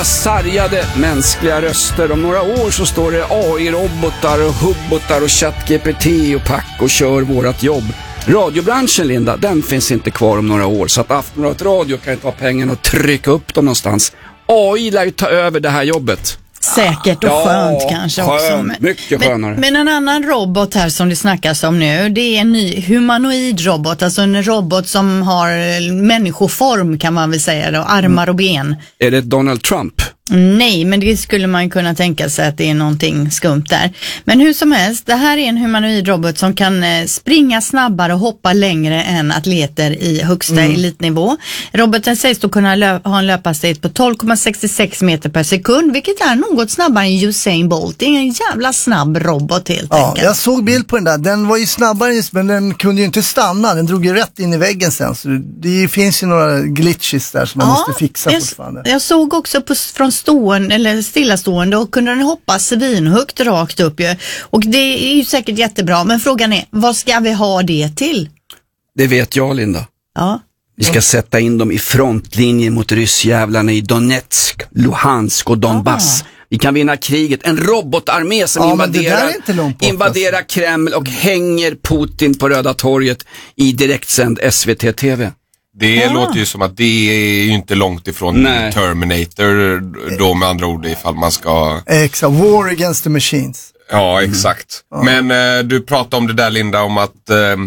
Sargade mänskliga röster. Om några år så står det AI-robotar och hubbotar och ChatGPT och pack och kör vårat jobb. Radiobranschen, Linda, den finns inte kvar om några år, så att Aftonbladet Radio kan ta pengarna och trycka upp dem någonstans. AI lär ju ta över det här jobbet. Säkert och skönt kanske också. Mycket skönare. Men en annan robot här som det snackas om nu, det är en ny humanoid robot. Alltså en robot som har människoform, kan man väl säga då, armar och ben. Är det Donald Trump? Nej, men det skulle man kunna tänka sig att det är någonting skumt där. Men hur som helst, det här är en humanoid robot som kan springa snabbare och hoppa längre än atleter i högsta elitnivå. Roboten sägs då kunna ha en löphastighet på 12,66 meter per sekund, vilket är något snabbare än Usain Bolt. Det är en jävla snabb robot helt enkelt. Jag såg bild på den där. Den var ju snabbare, men den kunde ju inte stanna. Den drog ju rätt in i väggen sen. Så det finns ju några glitches där som man måste fixa fortfarande. Jag såg också från stående eller stillastående och kunde den hoppa svinhögt rakt upp ju. Och det är ju säkert jättebra, men frågan är, vad ska vi ha det till? Det vet jag, Linda. Ja. Vi ska sätta in dem i frontlinjen mot ryssjävlarna i Donetsk, Luhansk och Donbass. Vi kan vinna kriget. En robotarmé som invaderar Kreml och hänger Putin på Röda torget i direktsänd SVT-TV. Det låter ju som att det är ju inte långt ifrån Terminator då, med andra ord, ifall man ska... Exakt, war against the machines. Ja, exakt. Men du pratade om det där, Linda, om att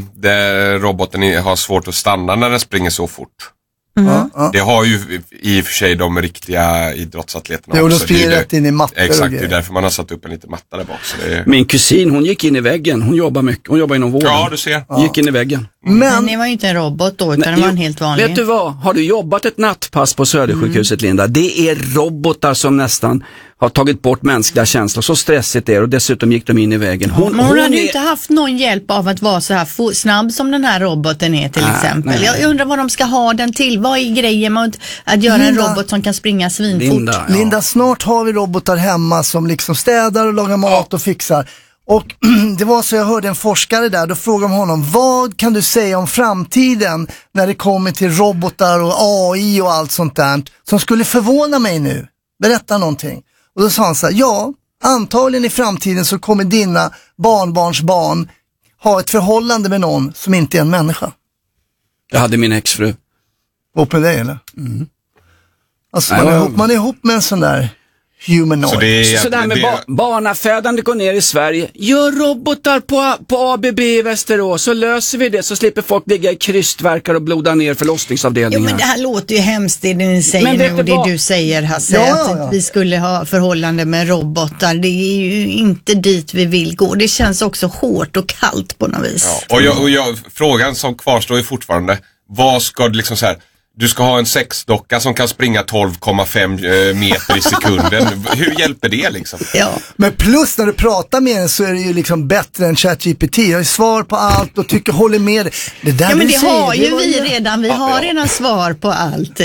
roboten har svårt att stanna när den springer så fort. Det har ju i och för sig de riktiga idrottsatleterna också. Jo, de springer rätt in i mattor. Exakt, det är därför man har satt upp en liten matta där bak. Så det är... Min kusin, hon gick in i väggen. Hon jobbar mycket. Hon jobbar inom vården. Ja, du ser. Gick in i väggen. Men det var ju inte en robot då, utan det var en helt vanlig. Vet du vad? Har du jobbat ett nattpass på Södersjukhuset, Linda? Det är robotar som nästan har tagit bort mänskliga känslor. Så stressigt är det, och dessutom gick de in i vägen. Hon hade ju inte haft någon hjälp av att vara så här snabb som den här roboten är till exempel. Nej. Jag undrar vad de ska ha den till. Vad är grejen med att göra en robot som kan springa svinfort? Linda, snart har vi robotar hemma som liksom städar och lagar mat och fixar. Och det var så, jag hörde en forskare där, då frågade de honom, vad kan du säga om framtiden när det kommer till robotar och AI och allt sånt där som skulle förvåna mig nu? Berätta någonting. Och då sa han så här, antagligen i framtiden så kommer dina barnbarns barn ha ett förhållande med någon som inte är en människa. Jag hade min exfru. Vad med dig eller? Alltså man är ihop med en sån där humanoid. Så där med barnafödande går ner i Sverige. Gör robotar på ABB i Västerås, så löser vi det, så slipper folk ligga i krystverkar och bloda ner förlossningsavdelningar. Jo, men det här låter ju hemskt det ni säger nu, och det du säger, Hasse, att vi skulle ha förhållande med robotar. Det är ju inte dit vi vill gå. Det känns också hårt och kallt på något vis. Ja, och frågan som kvarstår är fortfarande, vad ska det liksom så här... Du ska ha en sexdocka som kan springa 12,5 meter i sekunden. Hur hjälper det liksom? Ja. Men plus när du pratar med den så är det ju liksom bättre än ChatGPT. Jag har svar på allt och håller med. Det där men det har ju vi redan. Vi har redan svar på allt.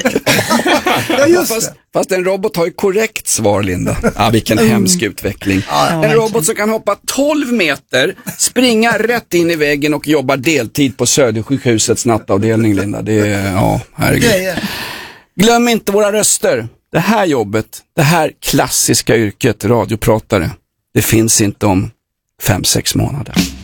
Fast en robot har ju korrekt svar, Linda. Vilken hemsk utveckling. En robot som kan hoppa 12 meter, springa rätt in i väggen och jobba deltid på Södersjukhusets nattavdelning, Linda. Det är, herregud. Glöm inte våra röster. Det här jobbet, det här klassiska yrket, radiopratare, det finns inte om 5-6 månader.